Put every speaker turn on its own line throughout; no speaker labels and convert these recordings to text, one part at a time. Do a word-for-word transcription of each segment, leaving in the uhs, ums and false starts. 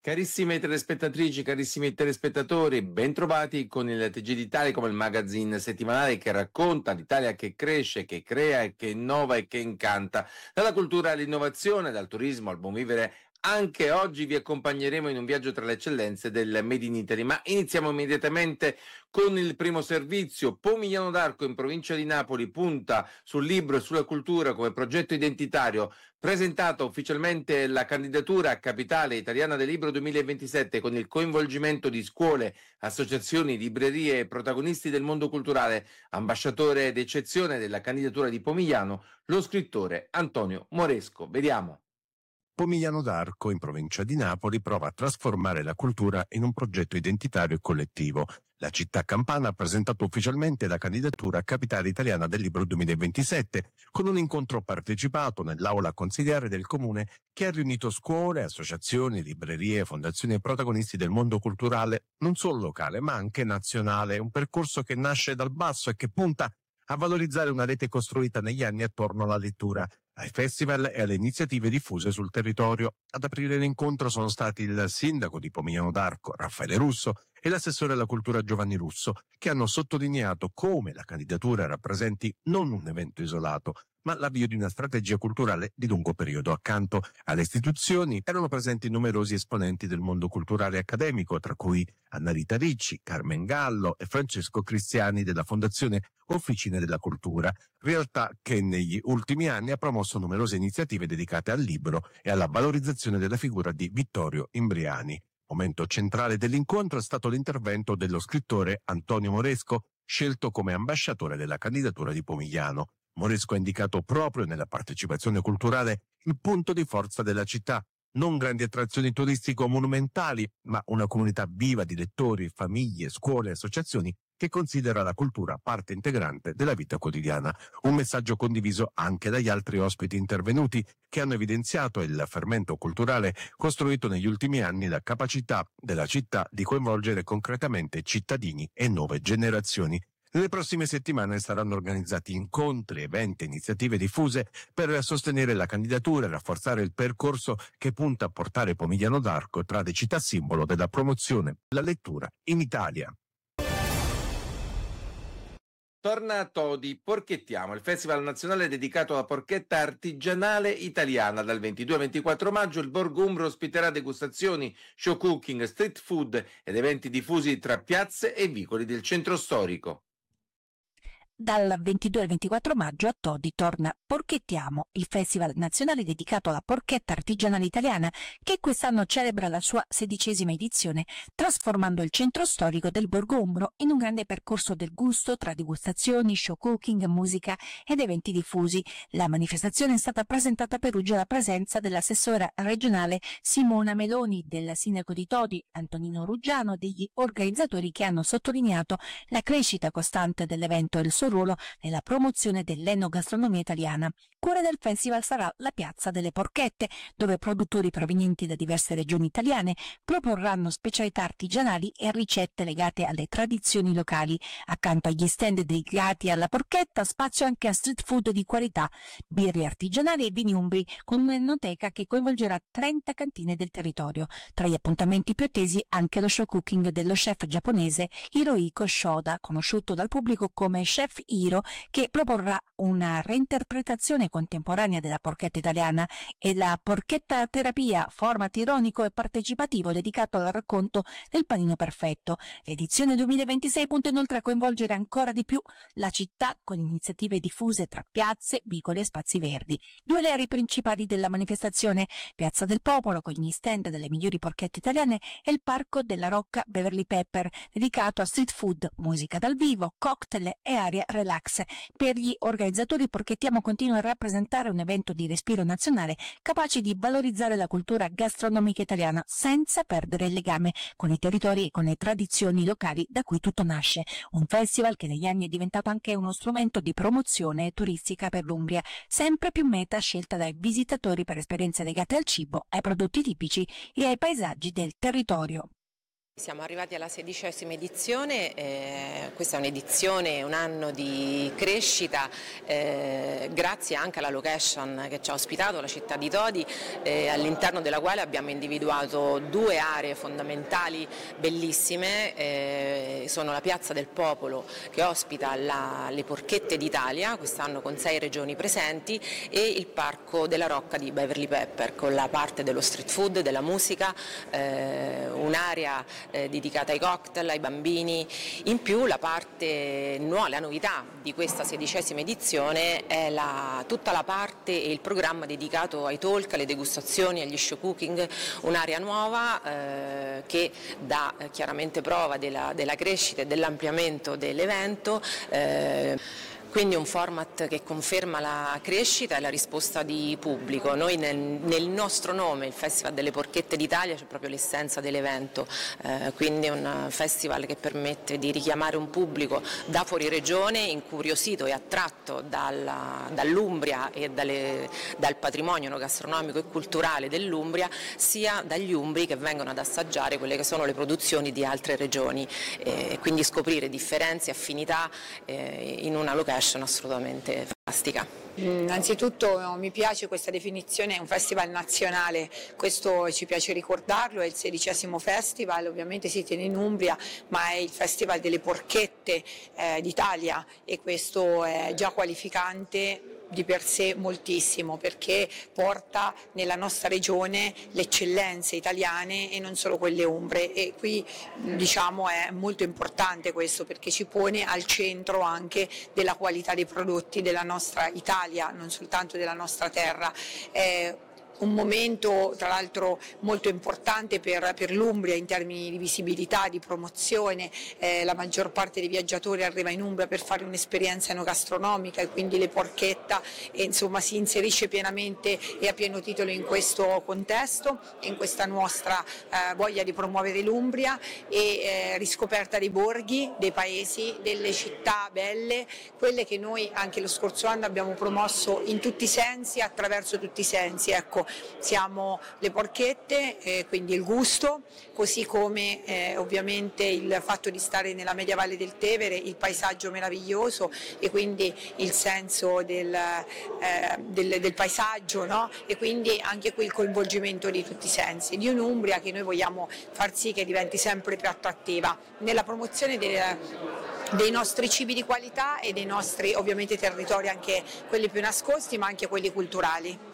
Carissime telespettatrici, carissimi telespettatori, bentrovati con il T G d'Italia, come il magazine settimanale che racconta l'Italia che cresce, che crea e che innova e che incanta. Dalla cultura all'innovazione, dal turismo al buon vivere, anche oggi vi accompagneremo in un viaggio tra le eccellenze del Made in Italy. Ma iniziamo immediatamente con il primo servizio. Pomigliano d'Arco, in provincia di Napoli, punta sul libro e sulla cultura come progetto identitario. Presentata ufficialmente la candidatura a Capitale Italiana del Libro duemilaventisette con il coinvolgimento di scuole, associazioni, librerie e protagonisti del mondo culturale, ambasciatore d'eccezione della candidatura di Pomigliano, lo scrittore Antonio Moresco. Vediamo.
Pomigliano d'Arco, in provincia di Napoli, prova a trasformare la cultura in un progetto identitario e collettivo. La città campana ha presentato ufficialmente la candidatura a Capitale Italiana del Libro duemilaventisette, con un incontro partecipato nell'aula consigliare del comune che ha riunito scuole, associazioni, librerie, fondazioni e protagonisti del mondo culturale, non solo locale ma anche nazionale. Un percorso che nasce dal basso e che punta a valorizzare una rete costruita negli anni attorno alla lettura, ai festival e alle iniziative diffuse sul territorio. Ad aprire l'incontro sono stati il sindaco di Pomigliano d'Arco, Raffaele Russo, e l'assessore alla cultura Giovanni Russo, che hanno sottolineato come la candidatura rappresenti non un evento isolato, ma l'avvio di una strategia culturale di lungo periodo. Accanto alle istituzioni erano presenti numerosi esponenti del mondo culturale e accademico, tra cui Annarita Ricci, Carmen Gallo e Francesco Cristiani della Fondazione Officine della Cultura, realtà che negli ultimi anni ha promosso numerose iniziative dedicate al libro e alla valorizzazione della figura di Vittorio Imbriani. Momento centrale dell'incontro è stato l'intervento dello scrittore Antonio Moresco, scelto come ambasciatore della candidatura di Pomigliano. Moresco ha indicato proprio nella partecipazione culturale il punto di forza della città, non grandi attrazioni turistico-monumentali, ma una comunità viva di lettori, famiglie, scuole e associazioni che considera la cultura parte integrante della vita quotidiana. Un messaggio condiviso anche dagli altri ospiti intervenuti, che hanno evidenziato il fermento culturale costruito negli ultimi anni, la capacità della città di coinvolgere concretamente cittadini e nuove generazioni. Nelle prossime settimane saranno organizzati incontri, eventi e iniziative diffuse per sostenere la candidatura e rafforzare il percorso che punta a portare Pomigliano d'Arco tra le città simbolo della promozione della lettura in Italia.
Torna a Todi, Porchettiamo, il festival nazionale dedicato alla porchetta artigianale italiana. Dal ventidue al ventiquattro maggio il Borgo Umbro ospiterà degustazioni, show cooking, street food ed eventi diffusi tra piazze e vicoli del centro storico.
Dal ventidue al ventiquattro maggio a Todi torna Porchettiamo, il festival nazionale dedicato alla porchetta artigianale italiana, che quest'anno celebra la sua sedicesima edizione, trasformando il centro storico del Borgo Umbro in un grande percorso del gusto tra degustazioni, show cooking, musica ed eventi diffusi. La manifestazione è stata presentata a Perugia alla presenza dell'assessora regionale Simona Meloni, del sindaco di Todi Antonino Ruggiano, degli organizzatori, che hanno sottolineato la crescita costante dell'evento e il suo ruolo nella promozione dell'enogastronomia italiana. Cuore del festival sarà la Piazza delle Porchette, dove produttori provenienti da diverse regioni italiane proporranno specialità artigianali e ricette legate alle tradizioni locali. Accanto agli stand dedicati alla porchetta, spazio anche a street food di qualità, birre artigianali e vini umbri, con un'enoteca che coinvolgerà trenta cantine del territorio. Tra gli appuntamenti più attesi anche lo show cooking dello chef giapponese Hirohiko Shoda, conosciuto dal pubblico come Chef Hiro, che proporrà una reinterpretazione contemporanea della porchetta italiana, e la porchetta terapia, format ironico e partecipativo dedicato al racconto del panino perfetto. L'edizione duemilaventisei punta inoltre a coinvolgere ancora di più la città con iniziative diffuse tra piazze, vicoli e spazi verdi. Due leri principali della manifestazione: Piazza del Popolo con gli stand delle migliori porchette italiane e il Parco della Rocca Beverly Pepper, dedicato a street food, musica dal vivo, cocktail e area relax. Per gli organizzatori, Porchettiamo continua a rappresentare un evento di respiro nazionale capace di valorizzare la cultura gastronomica italiana senza perdere il legame con i territori e con le tradizioni locali da cui tutto nasce. Un festival che negli anni è diventato anche uno strumento di promozione turistica per l'Umbria, sempre più meta scelta dai visitatori per esperienze legate al cibo, ai prodotti tipici e ai paesaggi del territorio.
Siamo arrivati alla sedicesima edizione, eh, questa è un'edizione, un anno di crescita, eh, grazie anche alla location che ci ha ospitato, la città di Todi, eh, all'interno della quale abbiamo individuato due aree fondamentali bellissime, eh, sono la Piazza del Popolo che ospita la, le Porchette d'Italia, quest'anno con sei regioni presenti, e il Parco della Rocca di Beverly Pepper con la parte dello street food, della musica, eh, un'area Eh, dedicata ai cocktail, ai bambini. In più la parte nuova, la novità di questa sedicesima edizione è la, tutta la parte e il programma dedicato ai talk, alle degustazioni, agli show cooking, un'area nuova eh, che dà eh, chiaramente prova della, della crescita e dell'ampliamento dell'evento. Eh, Quindi un format che conferma la crescita e la risposta di pubblico. Noi nel, nel nostro nome, il Festival delle Porchette d'Italia, c'è proprio l'essenza dell'evento, eh, quindi è un festival che permette di richiamare un pubblico da fuori regione, incuriosito e attratto dalla, dall'Umbria e dalle, dal patrimonio gastronomico e culturale dell'Umbria, sia dagli umbri che vengono ad assaggiare quelle che sono le produzioni di altre regioni, eh, quindi scoprire differenze e affinità eh, in una location assolutamente fantastica.
Innanzitutto mi piace questa definizione, è un festival nazionale, questo ci piace ricordarlo, è il sedicesimo festival, ovviamente si tiene in Umbria, ma è il festival delle porchette eh, d'Italia, e questo è già qualificante di per sé moltissimo, perché porta nella nostra regione le eccellenze italiane e non solo quelle umbre, e qui diciamo è molto importante questo, perché ci pone al centro anche della qualità dei prodotti della nostra Italia, non soltanto della nostra terra. Eh, un momento tra l'altro molto importante per, per l'Umbria in termini di visibilità, di promozione, eh, la maggior parte dei viaggiatori arriva in Umbria per fare un'esperienza enogastronomica, e quindi le porchetta e, insomma, si inserisce pienamente e a pieno titolo in questo contesto, in questa nostra eh, voglia di promuovere l'Umbria e eh, riscoperta dei borghi, dei paesi, delle città belle, quelle che noi anche lo scorso anno abbiamo promosso in tutti i sensi, attraverso tutti i sensi. Ecco, siamo le porchette, eh, quindi il gusto, così come eh, ovviamente il fatto di stare nella media valle del Tevere, il paesaggio meraviglioso e quindi il senso del, eh, del, del paesaggio, no? E quindi anche qui il coinvolgimento di tutti i sensi, di un'Umbria che noi vogliamo far sì che diventi sempre più attrattiva nella promozione del, dei nostri cibi di qualità e dei nostri ovviamente territori, anche quelli più nascosti ma anche quelli culturali.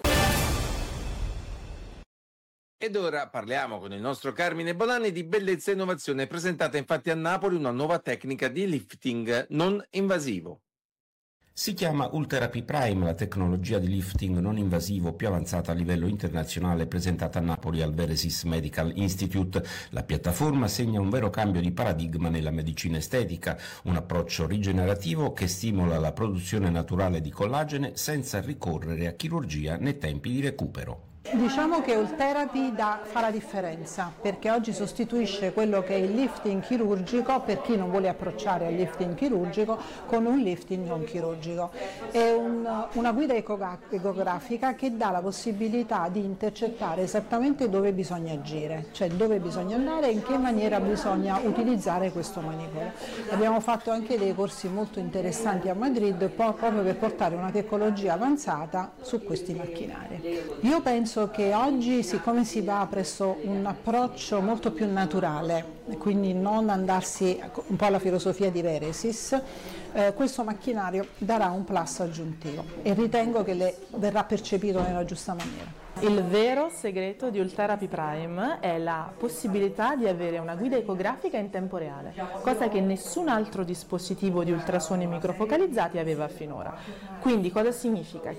Ed ora parliamo con il nostro Carmine Bonanni di bellezza e innovazione. È presentata infatti a Napoli una nuova tecnica di lifting non invasivo.
Si chiama Ultherapy Prime, la tecnologia di lifting non invasivo più avanzata a livello internazionale, presentata a Napoli al Veresis Medical Institute. La piattaforma segna un vero cambio di paradigma nella medicina estetica, un approccio rigenerativo che stimola la produzione naturale di collagene senza ricorrere a chirurgia né tempi di recupero.
Diciamo che Ultherapy da, fa la differenza, perché oggi sostituisce quello che è il lifting chirurgico, per chi non vuole approcciare al lifting chirurgico, con un lifting non chirurgico. È un, una guida ecografica che dà la possibilità di intercettare esattamente dove bisogna agire, cioè dove bisogna andare e in che maniera bisogna utilizzare questo manipolo. Abbiamo fatto anche dei corsi molto interessanti a Madrid proprio per portare una tecnologia avanzata su questi macchinari. Io penso che oggi, siccome si va presso un approccio molto più naturale, quindi non andarsi un po' alla filosofia di Veresis, eh, questo macchinario darà un plus aggiuntivo e ritengo che le verrà percepito nella giusta maniera.
Il vero segreto di Ultherapy Prime è la possibilità di avere una guida ecografica in tempo reale, cosa che nessun altro dispositivo di ultrasuoni microfocalizzati aveva finora. Quindi cosa significa?